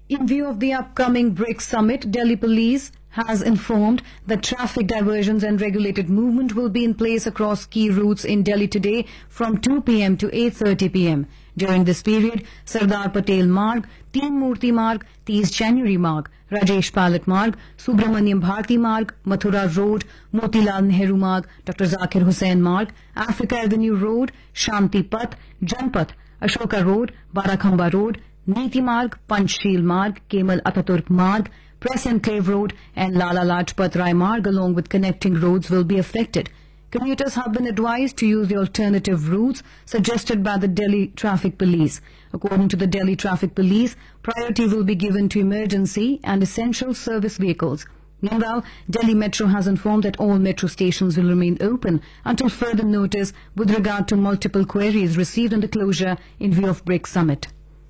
In view of the upcoming BRICS summit, Delhi Police has informed that traffic diversions and regulated movement will be in place across key routes in Delhi today from 2 p.m. to 8:30 p.m. During this period, Sardar Patel Marg, Teen Murti Marg, 30 January Marg, Rajesh Palat Marg, Subramaniam Bharti Marg, Mathura Road, Motilal Nehru Marg, Dr. Zakir Hussain Marg, Africa Avenue Road, Shanti Path, Janpath, Ashoka Road, Barakhamba Road, Niti Marg, Panchsheel Marg, Kemal Ataturk Marg, Press Enclave Road and Lala Lajpat Rai Marg along with connecting roads will be affected. Commuters have been advised to use the alternative routes suggested by the Delhi Traffic Police. According to the Delhi Traffic Police, priority will be given to emergency and essential service vehicles. Meanwhile, Delhi Metro has informed that all metro stations will remain open until further notice with regard to multiple queries received on the closure in view of BRICS Summit.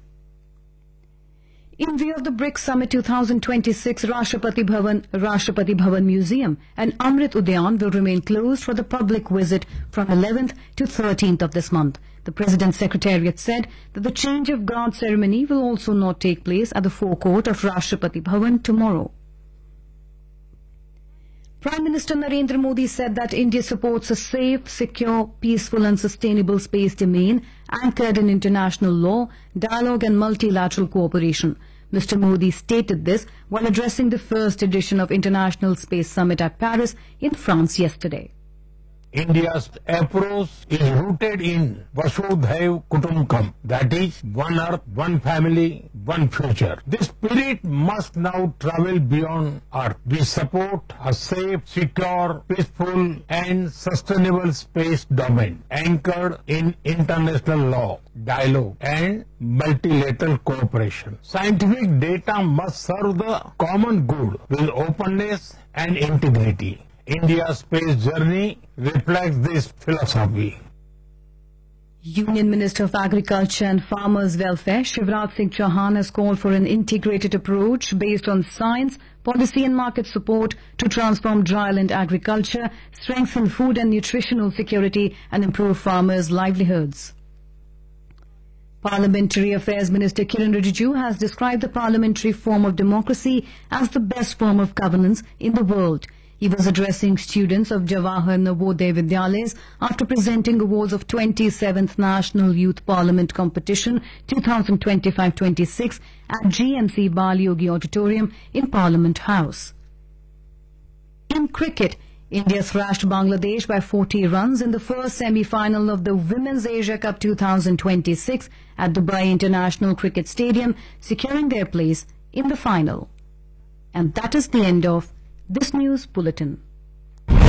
In view of the BRICS Summit 2026, Rashtrapati Bhavan Museum and Amrit Udyan will remain closed for the public visit from 11th to 13th of this month. The President's Secretariat said that the change of guard ceremony will also not take place at the forecourt of Rashtrapati Bhavan tomorrow. Prime Minister Narendra Modi said that India supports a safe, secure, peaceful and sustainable space domain anchored in international law, dialogue and multilateral cooperation. Mr. Modi stated this while addressing the first edition of International Space Summit at Paris in France yesterday. India's approach is rooted in Vasudhaiv Kutumbakam, that is, one earth, one family, one future. This spirit must now travel beyond earth. We support a safe, secure, peaceful and sustainable space domain anchored in international law, dialogue and multilateral cooperation. Scientific data must serve the common good with openness and integrity. India's space journey reflects this philosophy. Union Minister of Agriculture and Farmers' Welfare, Shivraj Singh Chauhan, has called for an integrated approach based on science, policy and market support to transform dryland agriculture, strengthen food and nutritional security and improve farmers' livelihoods. Parliamentary Affairs Minister Kiran Rijiju has described the parliamentary form of democracy as the best form of governance in the world. He was addressing students of Jawahar Navodaya Vidyalayas after presenting awards of 27th National Youth Parliament Competition 2025-26 at GMC Bal Yogi Auditorium in Parliament House. In cricket, India thrashed Bangladesh by 40 runs in the first semi-final of the Women's Asia Cup 2026 at Dubai International Cricket Stadium, securing their place in the final. And that is the end of this news bulletin.